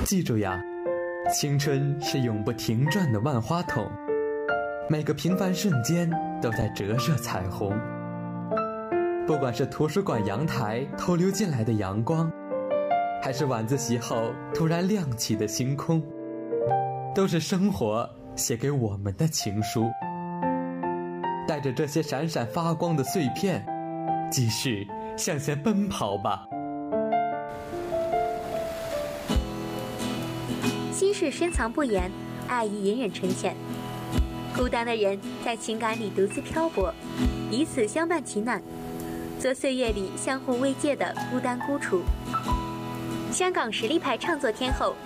记住呀，青春是永不停转的万花筒，每个平凡瞬间都在折射彩虹。不管是图书馆阳台偷溜进来的阳光，还是晚自习后突然亮起的星空，都是生活写给我们的情书。带着这些闪闪发光的碎片，继续向前奔跑吧。 心事深藏不言，爱意隐忍沉潜。孤单的人在情感里独自漂泊，彼此相伴其难，做岁月里相互慰藉的孤单孤雏。香港实力派创作天后